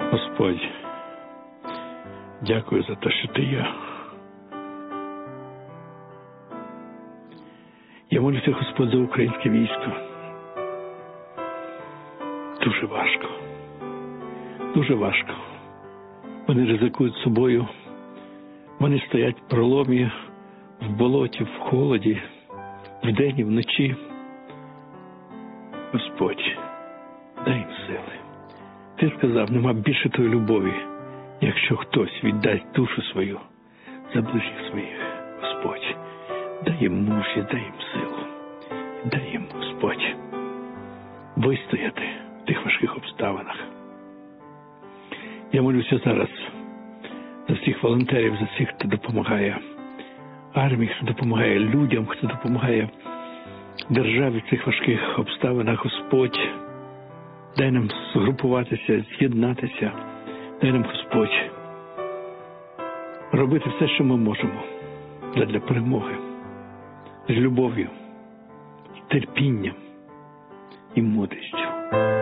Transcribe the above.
Господь, дякую за те, що ти є. Я молюся, Господь, за українське військо. Дуже важко. Дуже важко. Вони ризикують собою. Вони стоять в проломі, в болоті, в холоді, вдень і вночі. Господь, дай їм сили. Ти сказав, нема більше тої любові, якщо хтось віддасть душу свою за ближніх своїх. Господь, дай їм мужі, дай їм силу. Дай їм, Господь, вистояти в тих важких обставинах. Я молюся зараз за всіх волонтерів, за всіх, хто допомагає армії, хто допомагає людям, хто допомагає державі в цих важких обставинах. Господь, дай нам згрупуватися, з'єднатися. Дай нам, Господь, робити все, що ми можемо для перемоги. З любов'ю, з терпінням і мудрістю.